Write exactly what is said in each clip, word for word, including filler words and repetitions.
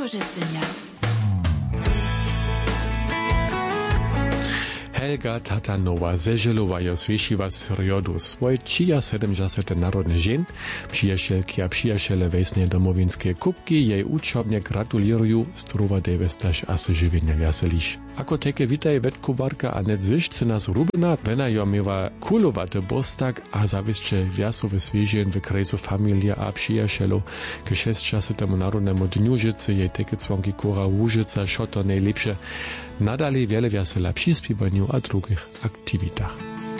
Lukożycenia. Helga Tatanowa zeželowa jo svišiva srjodu svoj čija sedemdesiate narodne žen, přijašelki a přijašele vesne domovinske kupki jej učobne gratuliruju strova devestaš a se živinja veseliš. Ako teke vitaj vetkuvarka a net zišce nas rubina, vena jo miva kulovate bostak a zavisče vjasove svižen v krejsu familija a přijašelu, ke šestčasetemu narodnemu dnju žice jej teke cvonki kora užica šoto nejlepše nadali wiele wiesela przy śpiewaniu a drugich aktywitach.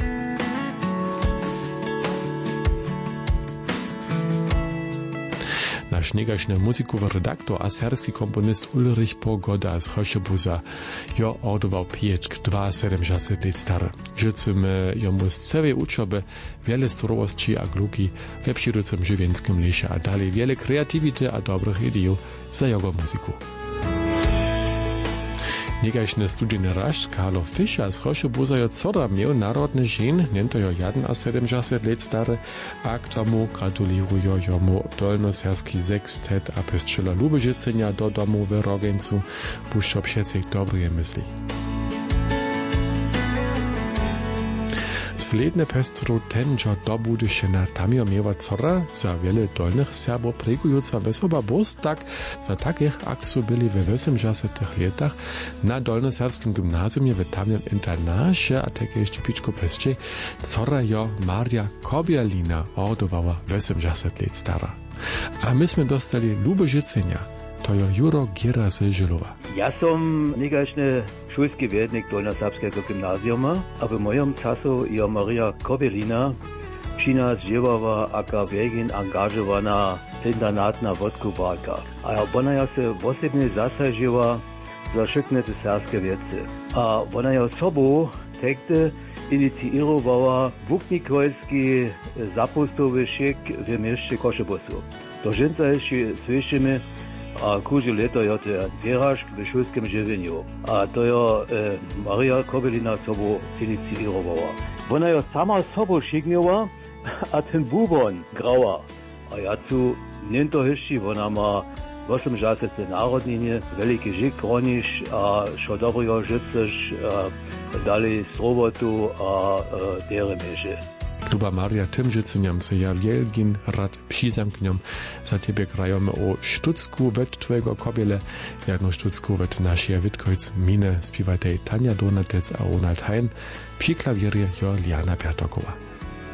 Nasz negaśny muzikowy redaktor a serbski komponist Ulrich Pogoda z Choszebuza jo ordował pieczk dwusiedemdziesiąt lat stary. Życzymy jomu z całej uczoby wiele zdrowości a gluki we przyrodcem żywienskim lesie a dalej wiele kreatywity a dobrych idei za jego muzyku. Negaśny studijny raż Karlo Fischer z Choszebuza jo cora miał narodny żen, nento jo siedemdziesiąt lat stary, a k tomu gratulują jomu dolnoserski sekstet a pestczyla lubeżycenia do domu w Rogencu, puszczo przecież dobre myśli. Sledne pestru tenžo dobudyšena tamjo miewa cora za wiele dolnych Serbów pregujuca wesoba bostak za takich akcju byli we osemdziesiątych latach na dolnoserbskim gimnazjumie w tamnym internacie, a takie jeszcze piczko preszczej, cora jo Maria Kobielina ordowała osemdziesiąt lat stara. A myśmy dostali lubożycenia. To jo Juro Gira Zeželova. Ja som negačny šulski vednik Dolnoserbskiego gimnazjuma, a w mojem czasu jo Maria Kobielina przy nas żyła aka wiegin angażowana internatna wodkubarka. A ona ja se posebnie zasadziła za szykne te serbskie wiece. A ona ja sobą tekty inicjowała Wuknikolski zapustowy szyk w mieście Koszebuzu. Do żynca jeszcze słyszymy, a kuži leto jo te vjeraš v šulskem življenju. A to jo e, Maria Kobielina sobo iniciirovala. Ona jo sama sobo šignjova, a ten bubon grała. A ja tu nento hišči, ona ma osemdziesiąte narodniny, veliki žik roniš, a šo dobro jo žiceš, dali strovotu a e, dere meže. Kluba Maria tym życeniam se ja wielgin rad přizamkniom za ciebie krajome o Štucku wet twojego kobiele, jedno Štucku wet naszej Witkojc mine spiewajtej Tania Donatec a Ronald Hein, przy klawierie jo Liana Piatokowa.